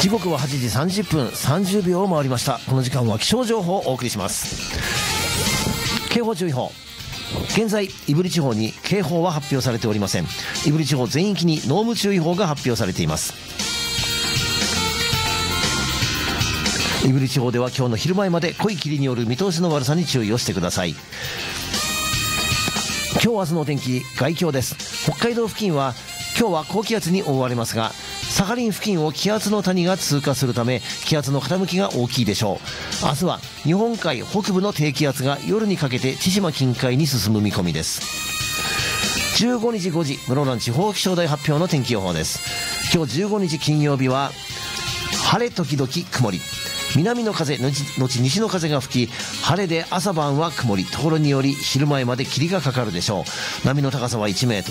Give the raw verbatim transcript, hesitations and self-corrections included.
時刻ははちじさんじゅっぷんさんじゅうびょうを回りました。この時間は気象情報をお送りします。警報注意報。現在胆振地方に警報は発表されておりません。胆振地方全域に濃霧注意報が発表されています。胆振地方では今日の昼前まで濃い霧による見通しの悪さに注意をしてください。今日明日のお天気、概況です。北海道付近は今日は高気圧に覆われますが、サハリン付近を気圧の谷が通過するため気圧の傾きが大きいでしょう。明日は日本海北部の低気圧が夜にかけて千島近海に進む見込みです。じゅうごにちごじ、室蘭地方気象台発表の天気予報です。今日じゅうごにち金曜日は晴れ時々曇り、南の風のち西の風が吹き、晴れで朝晩は曇り、ところにより昼前まで霧がかかるでしょう。波の高さはいちメートル。